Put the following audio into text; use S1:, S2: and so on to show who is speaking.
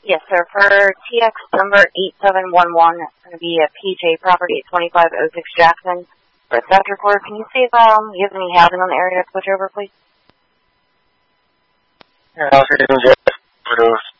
S1: Yes, sir. For TX number 8711, it's going to be a PJ property at 2506 Jackson. For a theft report, can you see if you have any housing on the area to switch over, please?
S2: Yeah, I'll see you in Jeff.